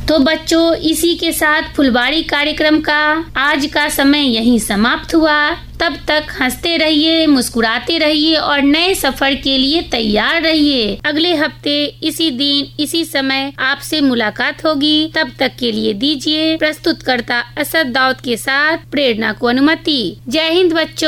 तो बच्चों, इसी के साथ फुलवाड़ी कार्यक्रम का आज का समय यहीं समाप्त हुआ। तब तक हंसते रहिए, मुस्कुराते रहिए और नए सफर के लिए तैयार रहिए। अगले हफ्ते इसी दिन इसी समय आपसे मुलाकात होगी। तब तक के लिए दीजिए प्रस्तुतकर्ता असद दाऊद के साथ प्रेरणा को अनुमति। जय हिंद बच्चों।